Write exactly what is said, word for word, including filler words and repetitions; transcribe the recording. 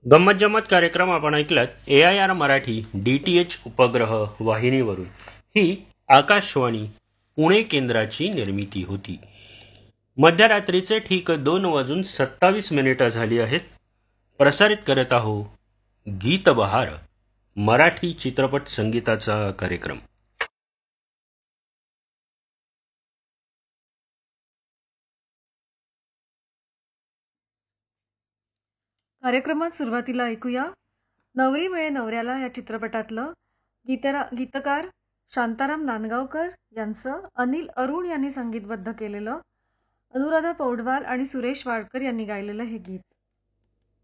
गंमत जम्मत कार्यक्रम आपण ऐकलात ए I R Marathi D T H उपग्रह वाहिनीवरून. ही आकाशवाणी पुणे केंद्राची निर्मिती होती. मध्यरात्रीचे ठीक दोन वाजून सत्तावीस मिनिटं झाली आहेत. प्रसारित करत आहो गीत बहार, मराठी चित्रपट संगीताचा कार्यक्रम. कार्यक्रमात सुरुवातीला ऐकूया नवरी मिळे नवऱ्याला या चित्रपटातलं गीतरा गीतकार शांताराम नांदगावकर यांचं अनिल अरुण यांनी संगीतबद्ध केलेलं, अनुराधा पौडवाल आणि सुरेश वाडकर यांनी गायलेलं हे गीत.